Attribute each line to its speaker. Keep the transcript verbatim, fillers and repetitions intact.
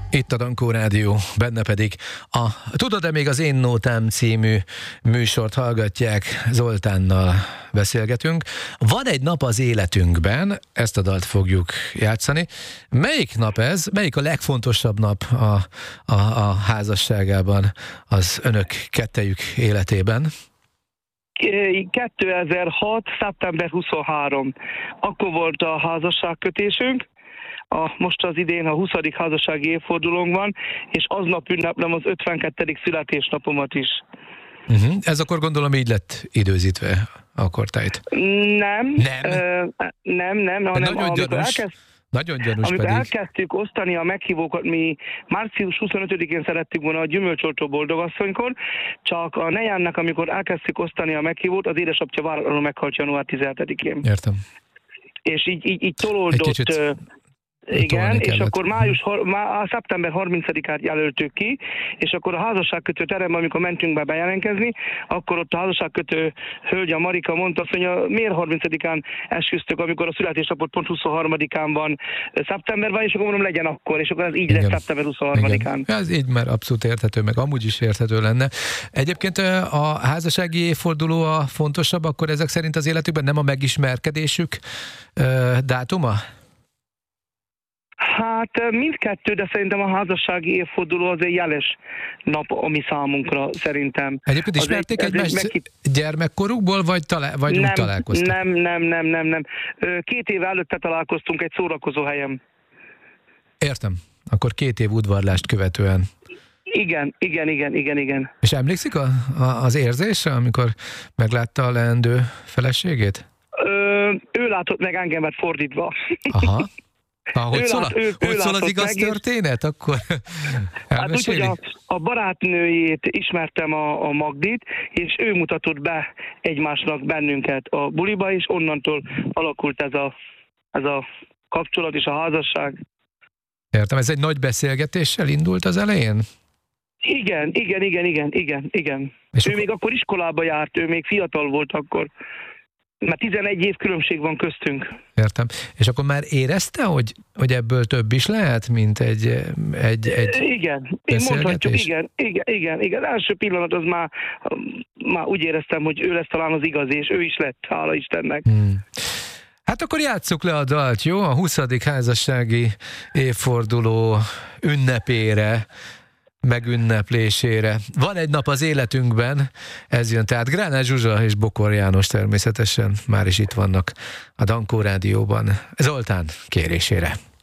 Speaker 1: Itt a Dankó Rádió, benne pedig a Tudod-e még az Én Nótám című műsort hallgatják, Zoltánnal beszélgetünk. Van egy nap az életünkben, ezt a dalt fogjuk játszani. Melyik nap ez? Melyik a legfontosabb nap a, a, a házasságában, az önök kettejük életében?
Speaker 2: kétezer-hat. szeptember huszonharmadika. Akkor volt a házasságkötésünk. A, most az idén a huszadik házassági évfordulónk van, és aznap ünneplem az ötvenkettedik születésnapomat is.
Speaker 1: Uh-huh. Ez akkor gondolom így lett időzítve a kortájt.
Speaker 2: Nem,
Speaker 1: nem,
Speaker 2: ö, nem, nem hanem
Speaker 1: nagyon
Speaker 2: amikor,
Speaker 1: gyanús,
Speaker 2: elkezd,
Speaker 1: nagyon gyanús
Speaker 2: amikor
Speaker 1: pedig.
Speaker 2: elkezdtük osztani a meghívókat, mi március huszonötödikén szerettük volna a Gyümölcsoltó boldogasszonykor, csak a nejemnek, amikor elkezdtük osztani a meghívót, az édesapja váratlanul meghalt január tizenhetedikén.
Speaker 1: Értem.
Speaker 2: És így, így, így tolódott... Igen, és kellett. Akkor május, má, szeptember harmincadikát jelöltük ki, és akkor a házasságkötő teremben, amikor mentünk be bejelentkezni, akkor ott a házasságkötő hölgy, a Marika mondta azt, hogy miért harmincadikán esküztök, amikor a születésnapot pont huszonharmadikán van szeptemberben, és akkor mondom, legyen akkor, és akkor ez így lesz szeptember huszonharmadikán.
Speaker 1: Igen. Ez így már abszolút érthető, meg amúgy is érthető lenne. Egyébként a házassági évforduló a fontosabb, akkor ezek szerint az életükben nem a megismerkedésük dátuma?
Speaker 2: Hát mindkettő, de szerintem a házassági évforduló az egy jeles nap, ami számunkra szerintem.
Speaker 1: Egyébként ismerték egy, egymást meghi... gyermekkorukból, vagy, talál, vagy
Speaker 2: nem,
Speaker 1: úgy találkoztak?
Speaker 2: Nem, nem, nem, nem, nem. Két év előtte találkoztunk egy szórakozó helyen.
Speaker 1: Értem. Akkor két év udvarlást követően.
Speaker 2: Igen, igen, igen, igen, igen.
Speaker 1: És emlékszik a, a, az érzésre, amikor meglátta a leendő feleségét?
Speaker 2: Ö, ő látott meg engemet fordítva. Aha.
Speaker 1: Ah, hogy szól, lát, ő, hogy ő szól az igaz meg, történet? Akkor
Speaker 2: hát úgy, hogy a, a barátnőjét ismertem, a, a Magdit, és ő mutatott be egymásnak bennünket a buliba, és onnantól alakult ez a, ez a kapcsolat és a házasság.
Speaker 1: Értem, ez egy nagy beszélgetéssel indult az elején?
Speaker 2: Igen, igen, igen, igen, igen, igen.
Speaker 1: És
Speaker 2: ő
Speaker 1: akkor...
Speaker 2: még akkor iskolába járt, ő még fiatal volt akkor. Mert tizenegy év különbség van köztünk.
Speaker 1: Értem. És akkor már érezte, hogy, hogy ebből több is lehet, mint egy, egy, egy
Speaker 2: igen, én mondhatjuk, igen, igen, igen, igen. Első pillanat az már, már úgy éreztem, hogy ő lesz talán az igazi, és ő is lett, hála Istennek.
Speaker 1: Hmm. Hát akkor játsszuk le a dalt, jó? A huszadik házassági évforduló ünnepére, megünneplésére. Van egy nap az életünkben, ez jön, tehát Gránát Zsuzsa és Bokor János természetesen már is itt vannak a Dankó Rádióban. Zoltán kérésére.